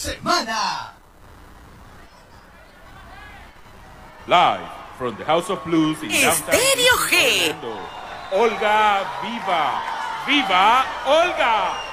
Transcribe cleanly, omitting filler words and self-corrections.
semana. Live from the House of Blues in downtown Estéreo G. Orlando. Olga, viva. ¡Viva Olga!